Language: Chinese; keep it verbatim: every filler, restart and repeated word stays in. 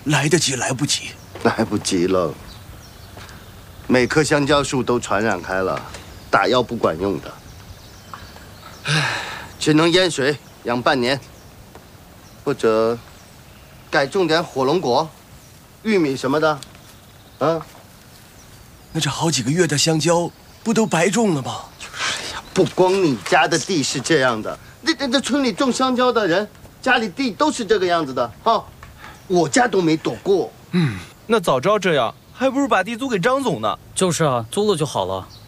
来得及来不及？ 来不及了。每棵香蕉树都传染开了，打药不管用的。唉，只能淹水养半年，或者改种点火龙果、玉米什么的。啊， 那这好几个月的香蕉不都白种了吗？ 哎呀，不光你家的地是这样的，这这这村里种香蕉的人家里地都是这个样子的啊。我家都没躲过。 嗯，那早知道这样，还不如把地租给张总呢。 就是啊，租了就好了。